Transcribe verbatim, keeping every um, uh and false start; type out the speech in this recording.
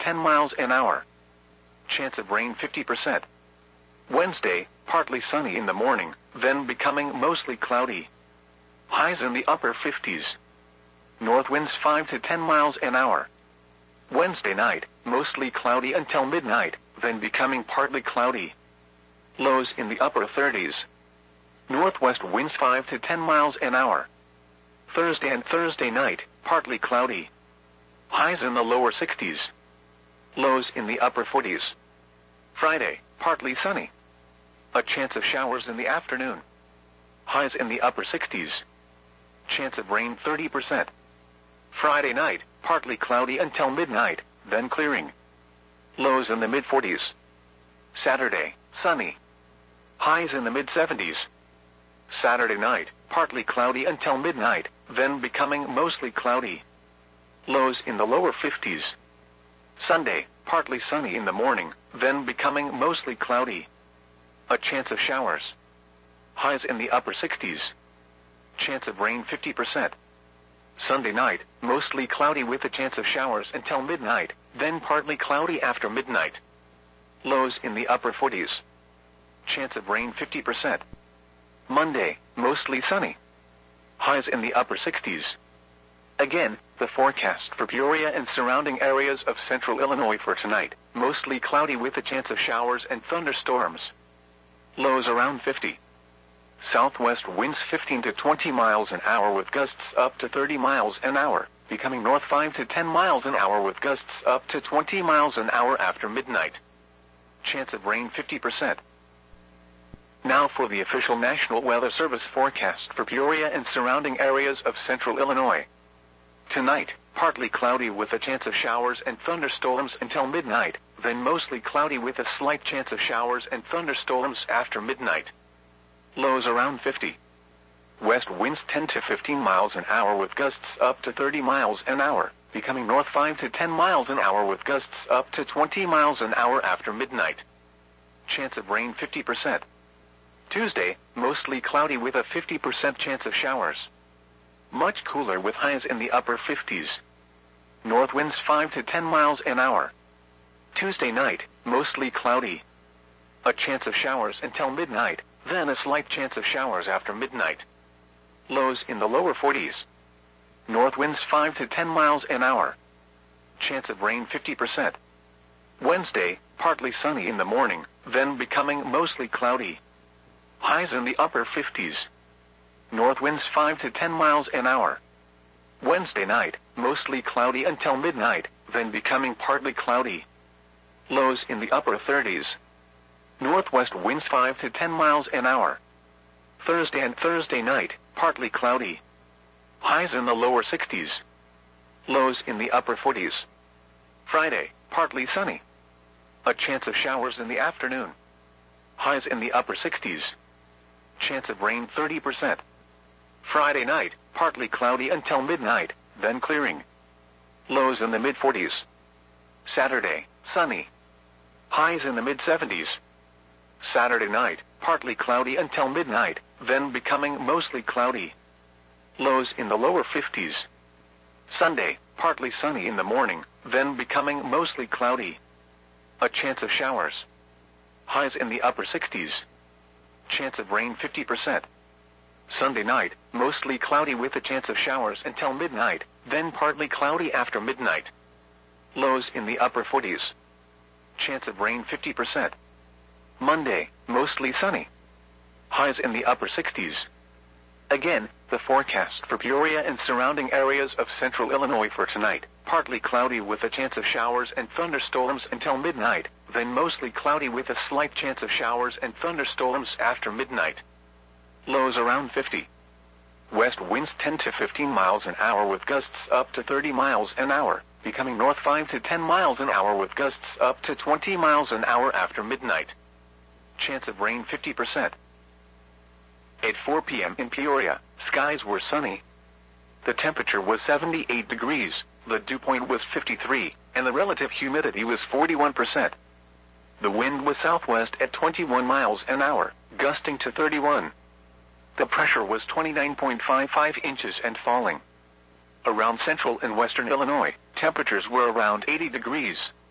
ten miles an hour. Chance of rain fifty percent. Wednesday, partly sunny in the morning, then becoming mostly cloudy. Highs in the upper fifties. North winds five to ten miles an hour. Wednesday night, mostly cloudy until midnight, then becoming partly cloudy. Lows in the upper thirties. Northwest winds five to ten miles an hour. Thursday and Thursday night, partly cloudy. Highs in the lower sixties. Lows in the upper forties. Friday, partly sunny. A chance of showers in the afternoon. Highs in the upper sixties. Chance of rain thirty percent. Friday night, partly cloudy until midnight, then clearing. Lows in the mid forties. Saturday, sunny. Highs in the mid seventies. Saturday night, partly cloudy until midnight, then becoming mostly cloudy. Lows in the lower fifties. Sunday, partly sunny in the morning, then becoming mostly cloudy. A chance of showers. Highs in the upper sixties. Chance of rain fifty percent. Sunday night, mostly cloudy with a chance of showers until midnight, then partly cloudy after midnight. Lows in the upper forties. Chance of rain fifty percent. Monday, mostly sunny. Highs in the upper sixties. Again, the forecast for Peoria and surrounding areas of central Illinois for tonight, mostly cloudy with a chance of showers and thunderstorms. Lows around fifty. Southwest winds fifteen to twenty miles an hour with gusts up to thirty miles an hour, becoming north five to ten miles an hour with gusts up to twenty miles an hour after midnight. Chance of rain fifty percent. Now for the official National Weather Service forecast for Peoria and surrounding areas of central Illinois. Tonight, partly cloudy with a chance of showers and thunderstorms until midnight, then mostly cloudy with a slight chance of showers and thunderstorms after midnight. Lows around fifty. West winds ten to fifteen miles an hour with gusts up to thirty miles an hour, becoming north five to ten miles an hour with gusts up to twenty miles an hour after midnight. Chance of rain fifty percent. Tuesday, mostly cloudy with a fifty percent chance of showers. Much cooler with highs in the upper fifties. North winds five to ten miles an hour. Tuesday night, mostly cloudy. A chance of showers until midnight, then a slight chance of showers after midnight. Lows in the lower forties. North winds five to ten miles an hour. Chance of rain fifty percent. Wednesday, partly sunny in the morning, then becoming mostly cloudy. Highs in the upper fifties. North winds five to ten miles an hour. Wednesday night, mostly cloudy until midnight, then becoming partly cloudy. Lows in the upper thirties. Northwest winds five to ten miles an hour. Thursday and Thursday night, partly cloudy. Highs in the lower sixties. Lows in the upper forties. Friday, partly sunny. A chance of showers in the afternoon. Highs in the upper sixties. Chance of rain thirty percent. Friday night, partly cloudy until midnight, then clearing. Lows in the mid forties. Saturday, sunny. Highs in the mid seventies. Saturday night, partly cloudy until midnight, then becoming mostly cloudy. Lows in the lower fifties. Sunday, partly sunny in the morning, then becoming mostly cloudy. A chance of showers. Highs in the upper sixties. Chance of rain fifty percent. Sunday night, mostly cloudy with a chance of showers until midnight, then partly cloudy after midnight. Lows in the upper forties. Chance of rain fifty percent. Monday, mostly sunny. Highs in the upper sixties. Again, the forecast for Peoria and surrounding areas of central Illinois for tonight, partly cloudy with a chance of showers and thunderstorms until midnight, then mostly cloudy with a slight chance of showers and thunderstorms after midnight. Lows around fifty. West winds ten to fifteen miles an hour with gusts up to thirty miles an hour, becoming north five to ten miles an hour with gusts up to twenty miles an hour after midnight. Chance of rain fifty percent. At four p m in Peoria, skies were sunny. The temperature was seventy-eight degrees, the dew point was fifty-three, and the relative humidity was forty-one percent. The wind was southwest at twenty-one miles an hour, gusting to thirty-one. The pressure was twenty-nine point five five inches and falling. Around central and western Illinois, temperatures were around eighty degrees,